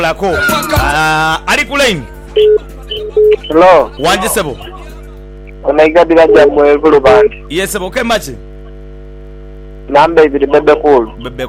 lako ali ku line. Hello. Wanje sebo. Onaiga bila jambo evulu bandi. Yes sebo ke machi. Nambe ibiri bebe cool. Bebe